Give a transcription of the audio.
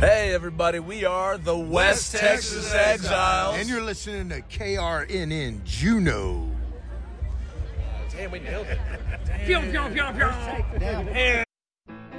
Hey, everybody, we are the West Texas Exiles. And you're listening to KRNN Juno. Damn, we nailed it. Pew, pew, pew, pew.